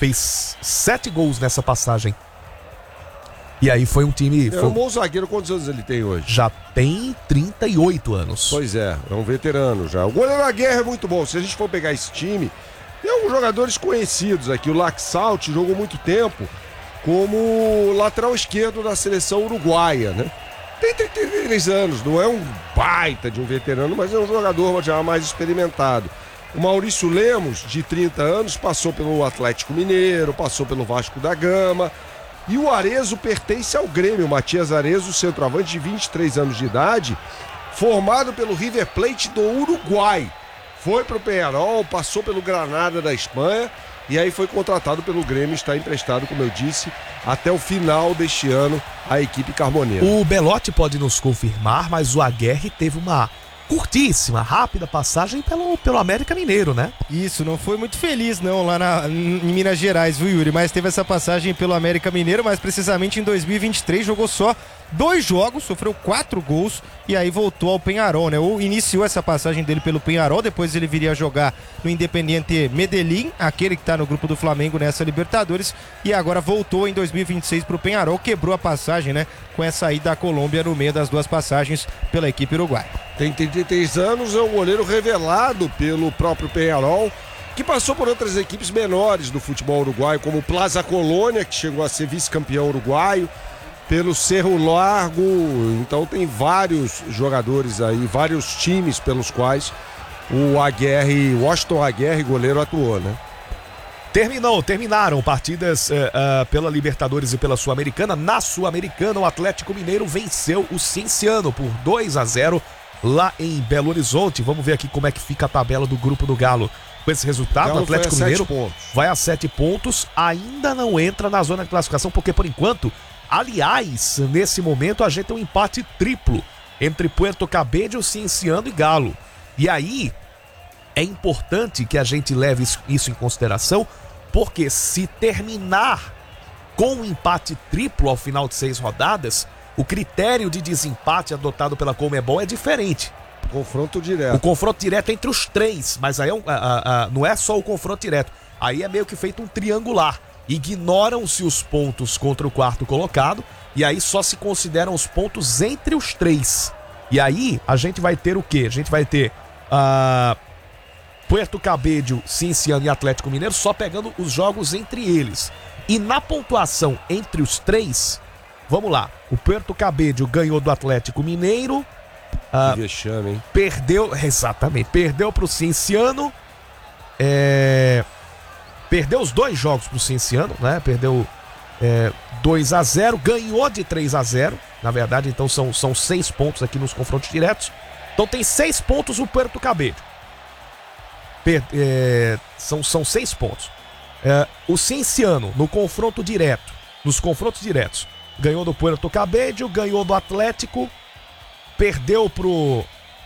fez 7 gols nessa passagem. E aí foi um time... É um bom zagueiro, quantos anos ele tem hoje? Já tem 38 anos. Pois é um veterano já. O goleiro Aguerre é muito bom. Se a gente for pegar esse time, tem alguns jogadores conhecidos aqui. O Laxalt jogou muito tempo como lateral esquerdo da seleção uruguaia, né? Tem 33 anos, não é um baita de um veterano, mas é um jogador já mais experimentado. O Maurício Lemos, de 30 anos, passou pelo Atlético Mineiro, passou pelo Vasco da Gama. E o Arezzo pertence ao Grêmio. Matias Arezzo, centroavante de 23 anos de idade, formado pelo River Plate do Uruguai. Foi para o Peñarol, passou pelo Granada da Espanha e aí foi contratado pelo Grêmio, está emprestado, como eu disse, até o final deste ano à equipe carboneira. O Belotti pode nos confirmar, mas o Aguerre teve uma curtíssima, rápida passagem pelo América Mineiro, né? Isso, não foi muito feliz não lá em Minas Gerais, viu, Yuri? Mas teve essa passagem pelo América Mineiro, mas precisamente em 2023 jogou só 2 jogos, sofreu 4 gols e aí voltou ao Peñarol, né? Ou iniciou essa passagem dele pelo Peñarol, depois ele viria jogar no Independiente Medellín, aquele que tá no grupo do Flamengo nessa Libertadores, e agora voltou em 2026 pro Peñarol, quebrou a passagem, né? Com essa ida à Colômbia no meio das 2 passagens pela equipe uruguaia. Tem 33 anos, é um goleiro revelado pelo próprio Peñarol, que passou por outras equipes menores do futebol uruguaio, como o Plaza Colônia, que chegou a ser vice-campeão uruguaio, pelo Cerro Largo. Então tem vários jogadores aí, vários times pelos quais o Washington Aguerre, goleiro, atuou, né? Terminaram partidas pela Libertadores e pela Sul-Americana. Na Sul-Americana, o Atlético Mineiro venceu o Cienciano por 2-0 lá em Belo Horizonte. Vamos ver aqui como é que fica a tabela do grupo do Galo. Com esse resultado, o Atlético Mineiro vai a 7 pontos, ainda não entra na zona de classificação, porque por enquanto, aliás, nesse momento a gente tem um empate triplo entre Puerto Cabello, Cienciano e Galo. E aí, é importante que a gente leve isso em consideração, porque se terminar com um empate triplo ao final de 6 rodadas, o critério de desempate adotado pela Conmebol é diferente. Confronto direto. O confronto direto é entre os 3, mas aí não é só o confronto direto. Aí é meio que feito um triangular. Ignoram-se os pontos contra o 4º colocado e aí só se consideram os pontos entre os 3. E aí a gente vai ter o quê? A gente vai ter Puerto Cabello, Cienciano e Atlético Mineiro só pegando os jogos entre eles. E na pontuação entre os 3, vamos lá, o Puerto Cabello ganhou do Atlético Mineiro. Que vexame, hein? Perdeu pro Cienciano. Perdeu os 2 jogos pro Cienciano, né? Perdeu 2-0, ganhou de 3-0, na verdade, então são 6 pontos aqui nos confrontos diretos. Então tem 6 pontos o Puerto Cabello. São 6 pontos. O Cienciano, nos confrontos diretos, ganhou do Puerto Cabello, ganhou do Atlético, perdeu pro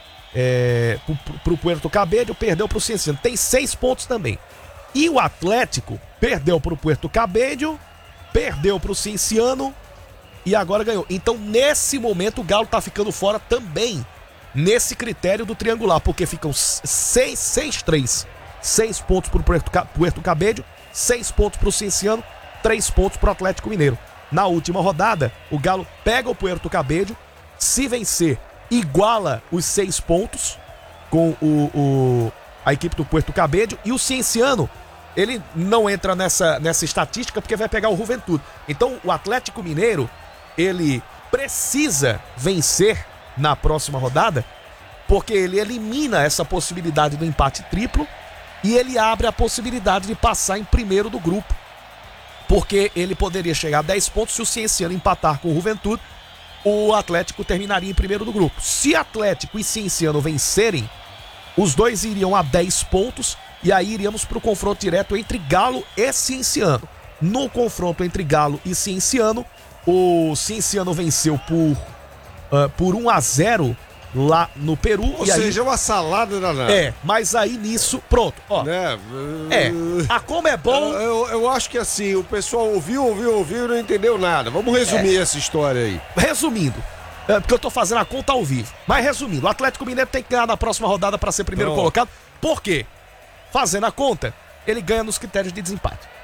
Puerto Cabello, perdeu pro Cienciano. Tem 6 pontos também. E o Atlético perdeu pro Puerto Cabello, perdeu pro Cienciano e agora ganhou. Então, nesse momento, o Galo tá ficando fora também nesse critério do triangular, porque ficam 6-3. 6 pontos pro Puerto Cabello, 6 pontos pro Cienciano, 3 pontos pro Atlético Mineiro. Na última rodada, o Galo pega o Puerto Cabello, se vencer, iguala os 6 pontos com a equipe do Puerto Cabello, e o Cienciano, ele não entra nessa estatística porque vai pegar o Juventude. Então o Atlético Mineiro, ele precisa vencer na próxima rodada, porque ele elimina essa possibilidade do empate triplo e ele abre a possibilidade de passar em primeiro do grupo, porque ele poderia chegar a 10 pontos se o Cienciano empatar com o Juventude. O Atlético terminaria em primeiro do grupo. Se Atlético e Cienciano vencerem, os dois iriam a 10 pontos e aí iríamos para o confronto direto entre Galo e Cienciano. No confronto entre Galo e Cienciano, o Cienciano venceu por 1-0 lá no Peru. Ou seja, uma salada danada. Mas aí nisso, pronto, ó. A Conmebol... Eu acho que assim, o pessoal ouviu e não entendeu nada. Vamos resumir essa história aí. Resumindo, porque eu tô fazendo a conta ao vivo. Mas resumindo, o Atlético Mineiro tem que ganhar na próxima rodada para ser primeiro colocado. Por quê? Fazendo a conta, ele ganha nos critérios de desempate.